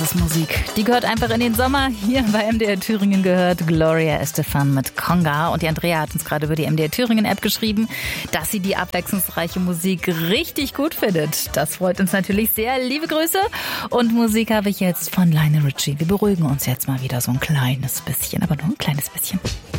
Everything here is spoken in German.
Das ist Musik. Die gehört einfach in den Sommer. Hier bei MDR Thüringen gehört Gloria Estefan mit Conga. Und die Andrea hat uns gerade über die MDR Thüringen App geschrieben, dass sie die abwechslungsreiche Musik richtig gut findet. Das freut uns natürlich sehr. Liebe Grüße. Und Musik habe ich jetzt von Lionel Richie. Wir beruhigen uns jetzt mal wieder so ein kleines bisschen, aber nur ein kleines bisschen.